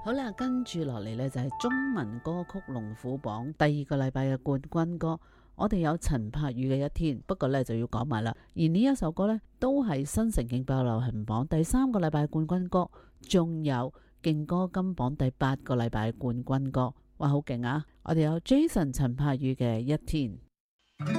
好啦，跟住落嚟呢，就係中文歌曲龍虎榜第二個禮拜嘅冠軍歌，我哋有陳柏宇嘅一天，不過呢就要講埋啦。而呢一首歌呢，都係新城勁爆流行榜第三個禮拜冠軍歌，仲有勁歌金榜第8個禮拜冠軍歌，哇，好勁啊！我哋有 Jason 陳柏宇嘅一天。